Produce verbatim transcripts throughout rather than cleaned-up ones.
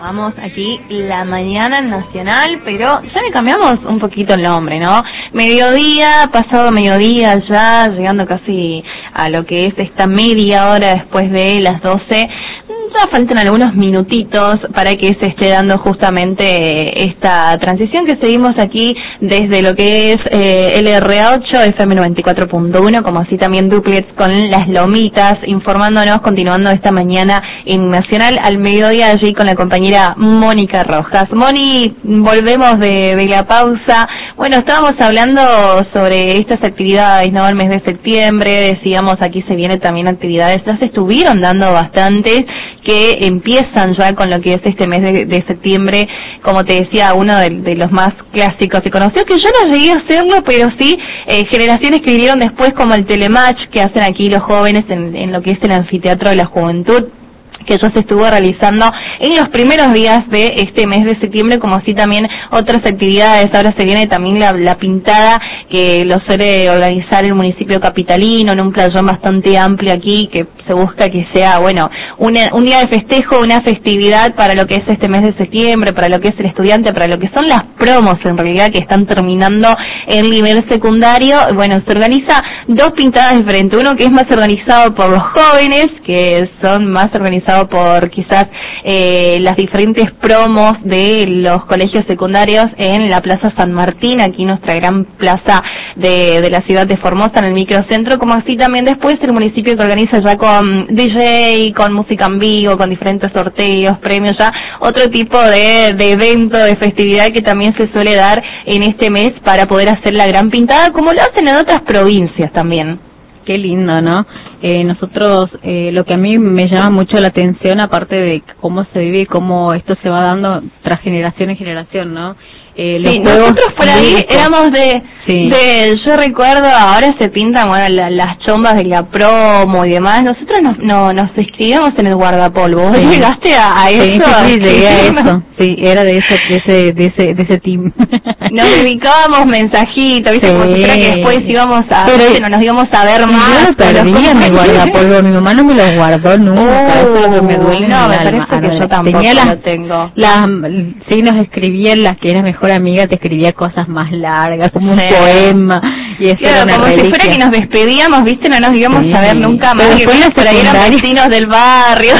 Vamos aquí la mañana nacional, pero ya le cambiamos un poquito el nombre, ¿no? Mediodía, pasado mediodía ya, llegando casi a lo que es esta media hora después de las doce, ya faltan algunos minutitos para que se esté dando justamente esta transición que seguimos aquí desde lo que es eh, L R ocho, F M noventa y cuatro punto uno, como así también Duplets con Las Lomitas, informándonos, continuando esta mañana en Nacional al mediodía allí con la compañera Mónica Rojas. Moni, volvemos de, de la pausa. Bueno, estábamos hablando sobre estas actividades, ¿no? El mes de septiembre, decíamos, aquí se vienen también actividades, ya se estuvieron dando bastantes, que empiezan ya con lo que es este mes de, de septiembre, como te decía, uno de, de los más clásicos y conocidos, que yo no llegué a hacerlo, pero sí eh, generaciones que vinieron después, como el telematch que hacen aquí los jóvenes en, en lo que es el anfiteatro de la juventud, que ya se estuvo realizando en los primeros días de este mes de septiembre, como así también otras actividades. Ahora se viene también la, la pintada, que lo suele organizar el municipio capitalino, en un playón bastante amplio aquí, que se busca que sea, bueno, una, un día de festejo, una festividad para lo que es este mes de septiembre, para lo que es el estudiante, para lo que son las promos, en realidad, que están terminando el nivel secundario. Bueno, se organiza dos pintadas diferentes, uno que es más organizado por los jóvenes, que son más organizados por quizás eh, las diferentes promos de los colegios secundarios en la Plaza San Martín, aquí nuestra gran plaza de, de la ciudad de Formosa, en el microcentro, como así también después el municipio que organiza ya con D J, con música en vivo, con diferentes sorteos, premios, ya otro tipo de, de evento, de festividad que también se suele dar en este mes para poder hacer la gran pintada, como lo hacen en otras provincias también. Qué lindo, ¿no? Eh, nosotros, eh, lo que a mí me llama mucho la atención, aparte de cómo se vive y cómo esto se va dando tras generación en generación, ¿no? Eh, los sí, nosotros por ahí lúdicos. éramos de, sí. de, yo recuerdo, ahora se pintan, bueno, la, las chombas de la promo y demás. Nosotros nos, no, nos inscribíamos en el guardapolvo. ¿Vos sí. llegaste a, a sí, eso? Sí, sí, llegué a eso. Sí, era de ese, de ese, de ese, de ese team. Nos dedicábamos mensajitos, ¿viste? Sí. Como si fuera que después íbamos a, pero, no nos íbamos a ver más. Yo lo perdí en mi guardapolvo, mi mamá no me lo guardó nunca. Oh, eso es lo que me duele. No, me alma. parece que yo tampoco Tenía las, lo tengo. Las, sí, nos escribían, las que era mejor amiga, te escribía cosas más largas, como sí. un poema, y eso claro, era una como reliquia. Si fuera que nos despedíamos, ¿viste? No nos íbamos sí. a ver nunca más, pero que por ahí eran vecinos del barrio,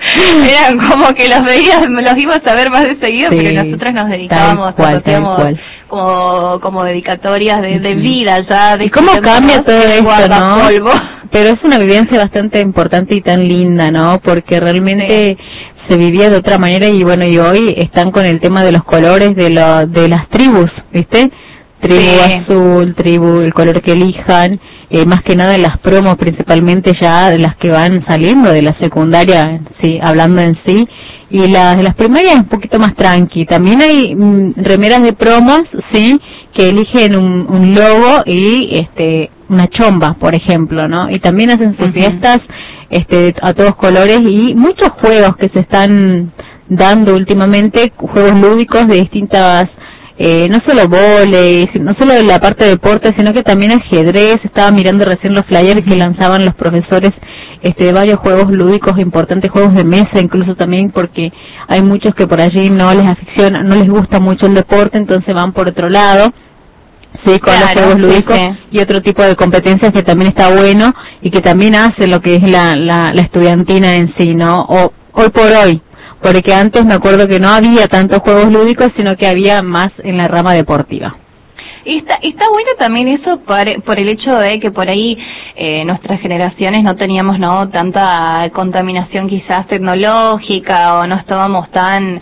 eran como que los veías, los ibas a ver más de seguido, sí. pero nosotros nos dedicábamos, tal cual, tal cual. como como dedicatorias de, de vida ya. De ¿Y cómo cambia todo esto, no? Polvo. Pero es una vivencia bastante importante y tan linda, ¿no? Porque realmente sí. se vivía de otra manera y bueno, y hoy están con el tema de los colores de lo, de las tribus, ¿viste? Tribu sí. azul, tribu, el color que elijan, eh, más que nada las promos, principalmente ya las que van saliendo de la secundaria, sí, hablando en sí, y las de las primarias un poquito más tranqui. También hay mm, remeras de promos, sí, que eligen un, un logo y este una chomba, por ejemplo, ¿no? Y también hacen sus uh-huh. fiestas este a todos colores y muchos juegos que se están dando últimamente, juegos lúdicos de distintas, eh, no solo vóley, no solo de la parte de deporte, sino que también ajedrez. Estaba mirando recién los flyers uh-huh. que lanzaban los profesores este de varios juegos lúdicos importantes, juegos de mesa incluso también, porque hay muchos que por allí no les aficiona, no les gusta mucho el deporte, entonces van por otro lado. Sí, con claro, los juegos lúdicos sí, sí. y otro tipo de competencias que también está bueno y que también hace lo que es la, la, la estudiantina en sí, ¿no? O, hoy por hoy, porque antes me acuerdo que no había tantos juegos lúdicos, sino que había más en la rama deportiva. Y está, está bueno también eso por, por el hecho de que por ahí eh, nuestras generaciones no teníamos no tanta contaminación quizás tecnológica o no estábamos tan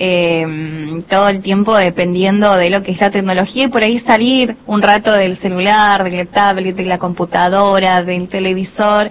eh, todo el tiempo dependiendo de lo que es la tecnología y por ahí salir un rato del celular, del tablet, de la computadora, del televisor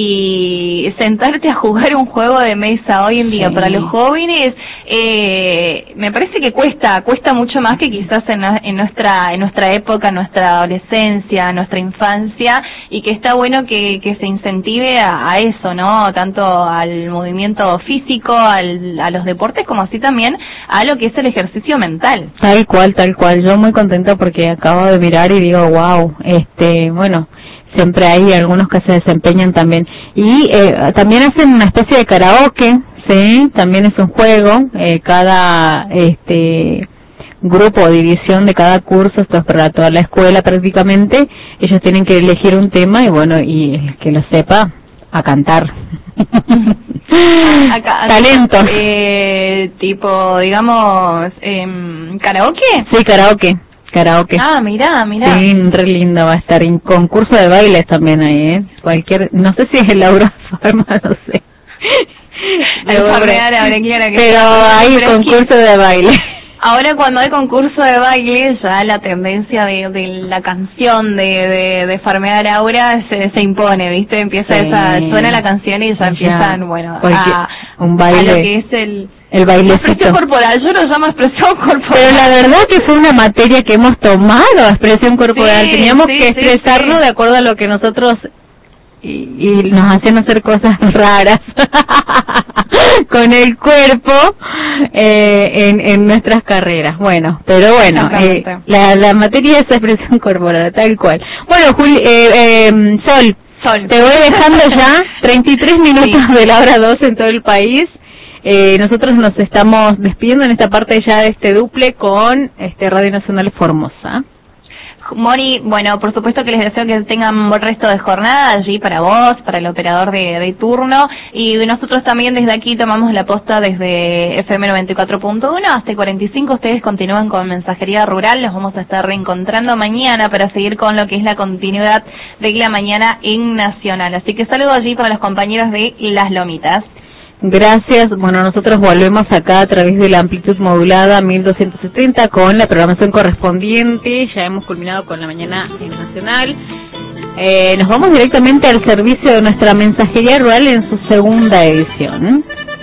y sentarte a jugar un juego de mesa hoy en día sí. para los jóvenes eh, me parece que cuesta, cuesta mucho más que quizás en, en nuestra en nuestra época, en nuestra adolescencia, en nuestra infancia y que está bueno que, que se incentive a, a eso, ¿no? Tanto al movimiento físico, al, a los deportes como así también a lo que es el ejercicio mental. Tal cual, tal cual. Yo muy contenta porque acabo de mirar y digo, wow, este, bueno, siempre hay algunos que se desempeñan también. Y eh, también hacen una especie de karaoke, Sí, también es un juego, eh, cada este grupo o división de cada curso, esto es para toda la escuela prácticamente, ellos tienen que elegir un tema y bueno, y el que lo sepa, a cantar. Acá, Talentos. Eh, tipo, digamos, eh, ¿karaoke? Sí, karaoke. Karaoke. Ah, mirá, mirá. Sí, re lindo va a estar. En concurso de bailes también ahí, ¿eh? Cualquier, no sé si es el Aura Farma, no sé. Pero hay concurso de baile. Ahora cuando hay concurso de baile, ya la tendencia de, de la canción de, de, de Farmear Aura se, se impone, ¿viste? Empieza sí. esa, suena la canción y ya, ya. empiezan, bueno, a, un baile. a lo que es el... El bailecito. Expresión corporal, yo lo llamo expresión corporal. Pero la verdad que fue una materia que hemos tomado, expresión corporal. Sí, Teníamos sí, que expresarnos sí, sí. de acuerdo a lo que nosotros... Y, y nos hacían hacer cosas raras con el cuerpo eh, en, en nuestras carreras. Bueno, pero bueno, eh, la, la materia es expresión corporal, tal cual. Bueno, Juli, eh, eh, Sol, Sol, te voy dejando ya treinta y tres minutos sí. de la hora dos en todo el país. Eh, nosotros nos estamos despidiendo en esta parte ya de este duple con este Radio Nacional Formosa. Mori, bueno, por supuesto que les deseo que tengan un buen resto de jornada allí para vos, para el operador de, de turno, y nosotros también desde aquí tomamos la posta desde F M noventa y cuatro punto uno hasta el cuarenta y cinco. Ustedes continúan con Mensajería Rural, los vamos a estar reencontrando mañana para seguir con lo que es la continuidad de la mañana en Nacional. Así que saludo allí para los compañeros de Las Lomitas. Gracias. Bueno, nosotros volvemos acá a través de la amplitud modulada mil doscientos setenta con la programación correspondiente. Ya hemos culminado con la mañana en Nacional. Eh, nos vamos directamente al servicio de nuestra mensajería rural en su segunda edición.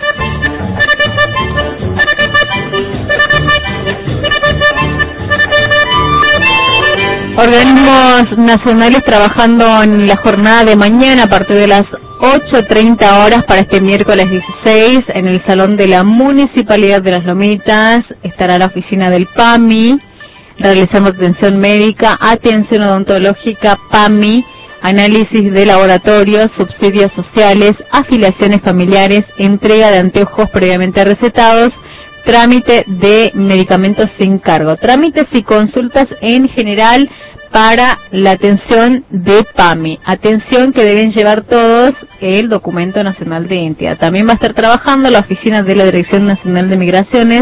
Organismos nacionales trabajando en la jornada de mañana a partir de las ocho treinta horas para este miércoles dieciséis en el Salón de la Municipalidad de Las Lomitas. Estará la oficina del P A M I realizando atención médica, atención odontológica, P A M I, análisis de laboratorio, subsidios sociales, afiliaciones familiares, entrega de anteojos previamente recetados, trámite de medicamentos sin cargo, trámites y consultas en general para la atención de P A M I. Atención que deben llevar todos el Documento Nacional de Identidad. También va a estar trabajando la oficina de la Dirección Nacional de Migraciones,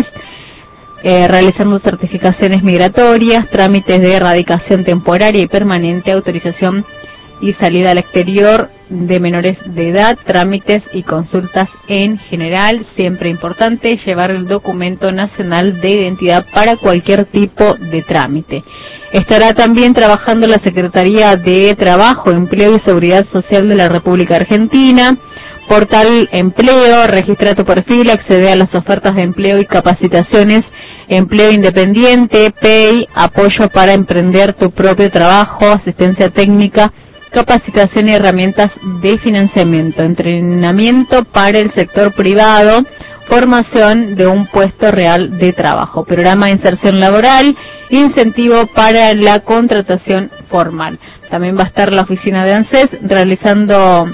eh, realizando certificaciones migratorias, trámites de erradicación temporaria y permanente, autorización y salida al exterior de menores de edad, trámites y consultas en general. Siempre importante llevar el Documento Nacional de Identidad para cualquier tipo de trámite. Estará también trabajando la Secretaría de Trabajo, Empleo y Seguridad Social de la República Argentina. Portal Empleo, registra tu perfil, accede a las ofertas de empleo y capacitaciones, empleo independiente, P E I, apoyo para emprender tu propio trabajo, asistencia técnica, capacitación y herramientas de financiamiento, entrenamiento para el sector privado, formación de un puesto real de trabajo, programa de inserción laboral, incentivo para la contratación formal. También va a estar la oficina de ANSES realizando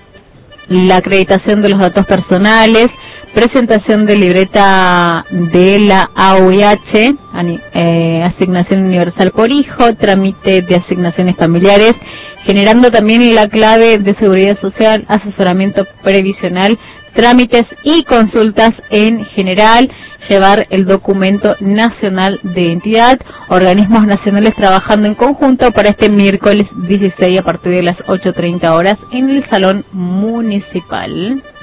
la acreditación de los datos personales, presentación de libreta de la A U H, eh, asignación universal por hijo, trámite de asignaciones familiares, generando también la clave de seguridad social, asesoramiento previsional, trámites y consultas en general, llevar el Documento Nacional de Identidad, organismos nacionales trabajando en conjunto para este miércoles dieciséis a partir de las ocho treinta horas en el Salón Municipal.